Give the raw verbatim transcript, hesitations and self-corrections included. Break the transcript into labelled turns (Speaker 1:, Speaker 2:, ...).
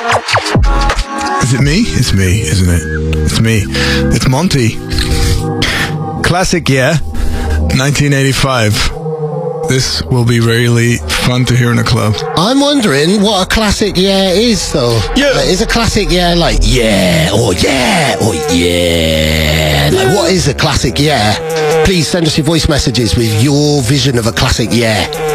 Speaker 1: Is it me? It's me, isn't it? It's me. It's Monty. Classic, yeah. nineteen eighty-five. This will be really fun to hear in a club.
Speaker 2: I'm wondering what a classic yeah is, though.
Speaker 1: Yeah.
Speaker 2: Like, is a classic yeah like yeah, or yeah, or yeah? Like, what is a classic yeah? Please send us your voice messages with your vision of a classic yeah.